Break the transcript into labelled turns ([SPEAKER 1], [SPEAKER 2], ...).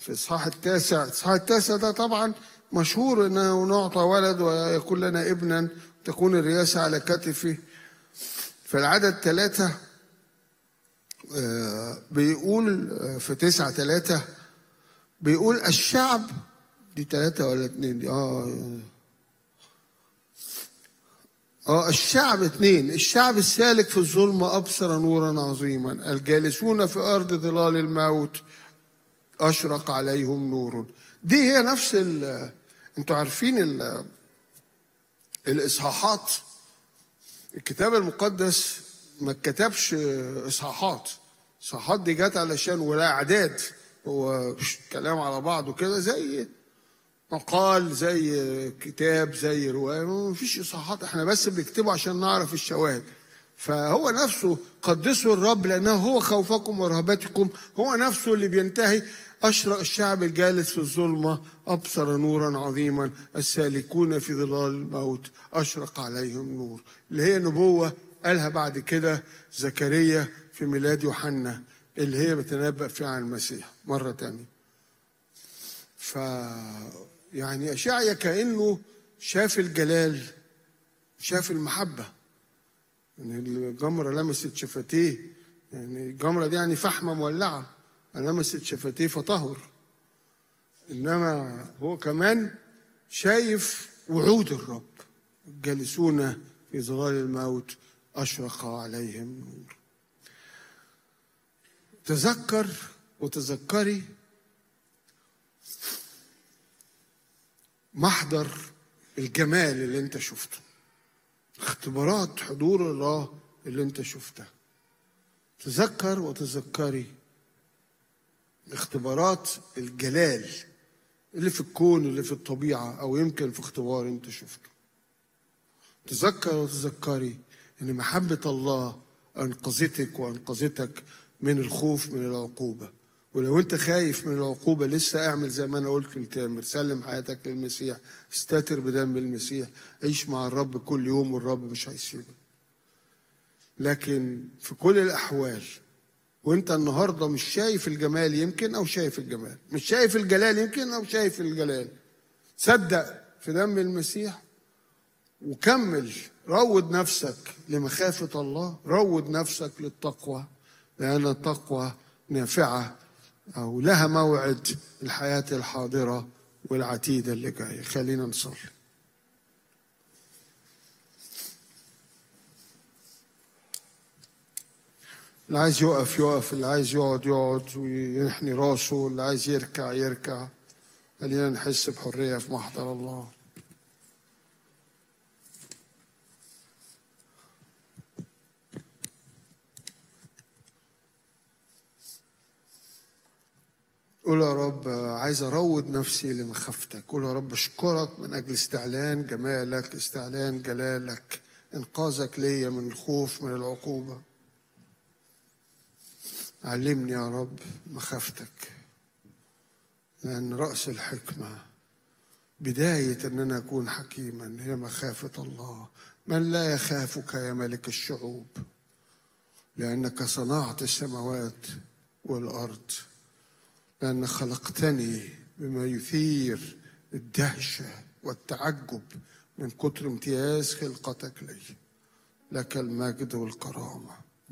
[SPEAKER 1] في إصحاح التاسع. إصحاح التاسع ده طبعا مشهور إنه نعطى ولد ويكون لنا ابنا تكون الرياسة على كتفه. في العدد 3 بيقول في 9:3 بيقول الشعب، دي 3 ولا 2 دي؟ الشعب 2. الشعب السالك في الظلمة أبصر نورا عظيما، الجالسون في أرض ظلال الموت أشرق عليهم نور. دي هي نفس انتوا عارفين الإصحاحات. الكتاب المقدس ما اتكتبش إصحاحات دي جت علشان ولا أعداد، هو كلام على بعضه كده، زي مقال، زي كتاب، زي رواية. ما فيش إصحاحات، احنا بس بنكتبه عشان نعرف الشواهد. فهو نفسه قدسوا الرب لأنه هو خوفكم ورهبتكم، هو نفسه اللي بينتهي أشرق الشعب الجالس في الظلمة أبصر نورا عظيما، السالكون في ظلال الموت أشرق عليهم نور، اللي هي نبوة قالها بعد كده زكريا في ميلاد يوحنا، اللي هي بتنبأ فيها عن المسيح مرة تانية. يعني أشعيا كأنه شاف الجلال، شاف المحبة. يعني الجمرة لمست شفتيه، يعني الجمرة دي يعني فحمة مولعة، لمست شفتيه فطهر. إنما هو كمان شايف وعود الرب، الجالسون في ظلال الموت أشرق عليهم نور. تذكر وتذكري محضر الجمال اللي انت شفته، اختبارات حضور الله اللي انت شفتها. تذكر وتذكري اختبارات الجلال اللي في الكون، اللي في الطبيعة، او يمكن في اختبار انت شفته. تذكر وتذكري ان محبة الله انقذتك وانقذتك من الخوف من العقوبة. ولو انت خايف من العقوبة لسه اعمل زي ما انا قلت لتامر، سلم حياتك للمسيح، استتر بدم المسيح، عيش مع الرب كل يوم والرب مش هيسيبك. لكن في كل الاحوال وانت النهارده مش شايف الجمال يمكن او شايف الجمال، مش شايف الجلال يمكن او شايف الجلال، صدق في دم المسيح وكمل. روض نفسك لمخافة الله، روض نفسك للتقوى، لأن التقوى نافعة أو لها موعد الحياة الحاضرة والعتيدة اللي جاية. خلينا نصلي. اللي عايز يقف يقف، اللي عايز يقعد يقعد وينحني راسه، اللي عايز يركع يركع. خلينا نحس بحرية في محضر الله. قول يا رب عايز اروض نفسي لمخافتك. قول يا رب اشكرك من اجل استعلان جمالك، استعلان جلالك، انقاذك ليا من الخوف من العقوبة. علمني يا رب مخافتك، لأن رأس الحكمة بداية أن أنا أكون حكيما هي مخافة الله. من لا يخافك يا ملك الشعوب، لأنك صنعت السماوات والأرض، لأنك خلقتني بما يثير الدهشة والتعجب من كتر امتياز خلقتك لي. لك المجد والكرامة.